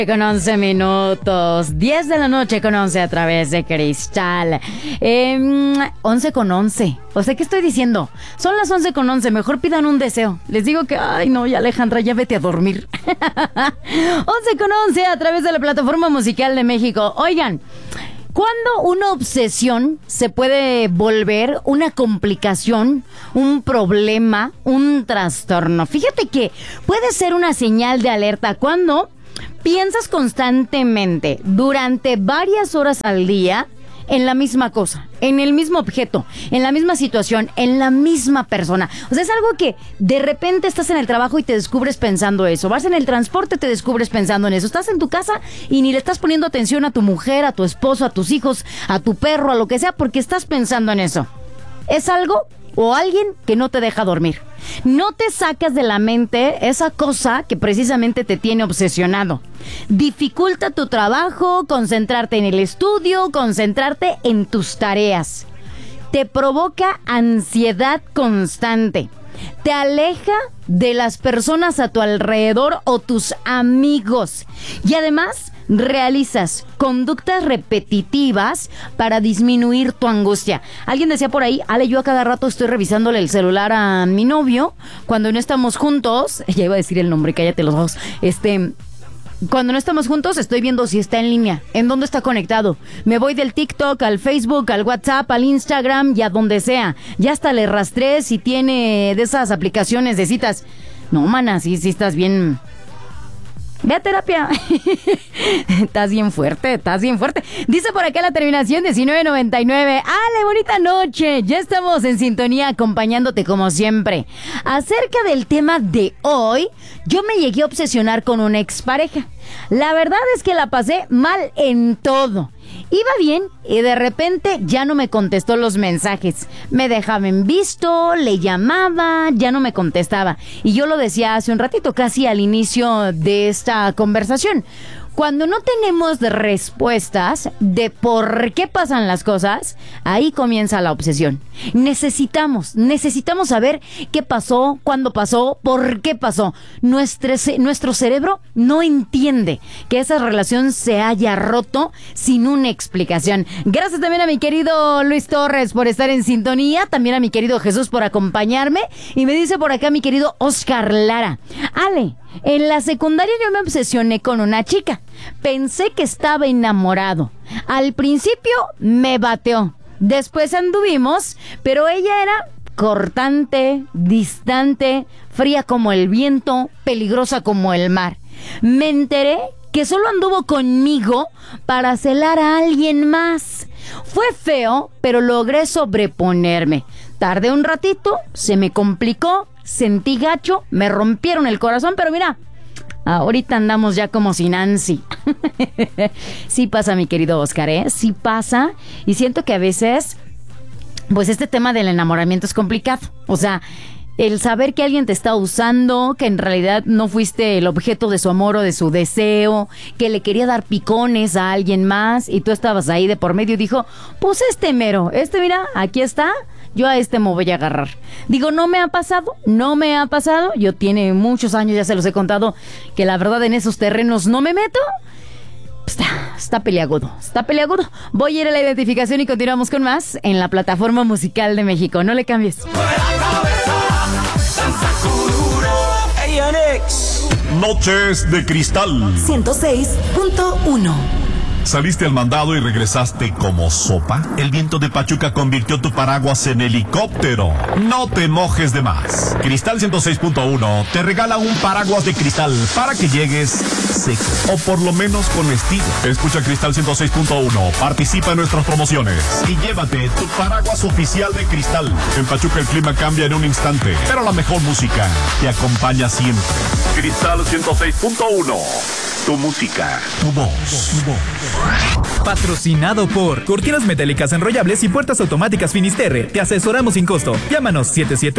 Con 11 minutos, 10 de la noche con 11 a través de Cristal. 11 con 11. O sea, ¿qué estoy diciendo? Son las 11 con 11, mejor pidan un deseo. Les digo que, ay no, ya Alejandra, ya vete a dormir. 11 con 11 a través de la plataforma musical de México. Oigan, ¿cuándo una obsesión se puede volver una complicación, un problema, un trastorno? Fíjate que puede ser una señal de alerta cuando piensas constantemente durante varias horas al día en la misma cosa, en el mismo objeto, en la misma situación, en la misma persona. O sea, es algo que de repente estás en el trabajo y te descubres pensando eso. Vas en el transporte, te descubres pensando en eso. Estás en tu casa y ni le estás poniendo atención a tu mujer, a tu esposo, a tus hijos, a tu perro, a lo que sea, porque estás pensando en eso. Es algo o alguien que no te deja dormir. No te sacas de la mente esa cosa que precisamente te tiene obsesionado. Dificulta tu trabajo, concentrarte en el estudio, concentrarte en tus tareas. Te provoca ansiedad constante. Te aleja de las personas a tu alrededor o tus amigos. Y además realizas conductas repetitivas para disminuir tu angustia. Alguien decía por ahí, Ale, yo a cada rato estoy revisándole el celular a mi novio cuando no estamos juntos. Ya iba a decir el nombre, cállate los ojos. Cuando no estamos juntos, estoy viendo si está en línea, en dónde está conectado. Me voy del TikTok al Facebook, al WhatsApp, al Instagram y a donde sea. Ya hasta le rastré si tiene de esas aplicaciones de citas. No, mana, sí estás bien. Ve a terapia. Estás bien fuerte. Dice por acá la terminación 1999. ¡Ale, bonita noche! Ya estamos en sintonía acompañándote como siempre. Acerca del tema de hoy, yo me llegué a obsesionar con una expareja. La verdad es que la pasé mal en todo. Iba bien y de repente ya no me contestó los mensajes. Me dejaba en visto, le llamaba, ya no me contestaba. Y yo lo decía hace un ratito, casi al inicio de esta conversación. Cuando no tenemos respuestas de por qué pasan las cosas, ahí comienza la obsesión. Necesitamos saber qué pasó, cuándo pasó, por qué pasó. Nuestro cerebro no entiende que esa relación se haya roto sin una explicación. Gracias también a mi querido Luis Torres por estar en sintonía, también a mi querido Jesús por acompañarme. Y me dice por acá mi querido Oscar Lara: Ale, en la secundaria yo me obsesioné con una chica. Pensé que estaba enamorado. Al principio me bateó. Después anduvimos, pero ella era cortante, distante, fría como el viento, peligrosa como el mar. Me enteré que solo anduvo conmigo para celar a alguien más. Fue feo, pero logré sobreponerme. Tardé un ratito, se me complicó, sentí gacho, me rompieron el corazón, pero mira, ahorita andamos ya como sin Nancy. Sí pasa, mi querido Oscar, sí pasa. Y siento que a veces, pues este tema del enamoramiento es complicado. O sea, el saber que alguien te está usando, que en realidad no fuiste el objeto de su amor o de su deseo, que le quería dar picones a alguien más y tú estabas ahí de por medio y dijo, pues mero, mira, aquí está. Yo a me voy a agarrar. Digo, no me ha pasado. Yo tiene muchos años, ya se los he contado, que la verdad en esos terrenos no me meto. Está peliagudo. Voy a ir a la identificación y continuamos con más en la plataforma musical de México. No le cambies. Noches de Cristal 106.1. ¿Saliste al mandado y regresaste como sopa? El viento de Pachuca convirtió tu paraguas en helicóptero. No te mojes de más. Cristal 106.1 te regala un paraguas de cristal para que llegues seco, o por lo menos con estilo. Escucha Cristal 106.1, participa en nuestras promociones y llévate tu paraguas oficial de Cristal. En Pachuca el clima cambia en un instante, pero la mejor música te acompaña siempre. Cristal 106.1. Tu música, tu voz. Patrocinado por Cortinas Metálicas Enrollables y Puertas Automáticas Finisterre. Te asesoramos sin costo. Llámanos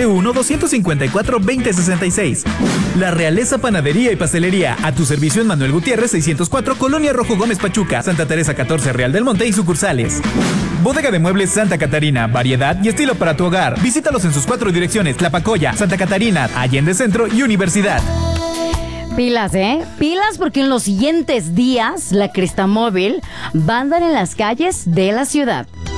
771-254-2066. La Realeza Panadería y Pastelería. A tu servicio en Manuel Gutiérrez 604, Colonia Rojo Gómez Pachuca, Santa Teresa 14, Real del Monte y sucursales. Bodega de Muebles Santa Catarina. Variedad y estilo para tu hogar. Visítalos en sus 4 direcciones: Tlapacoya, Santa Catarina, Allende Centro y Universidad. Pilas, ¿eh? Pilas porque en los siguientes días la Cristamóvil va a andar en las calles de la ciudad.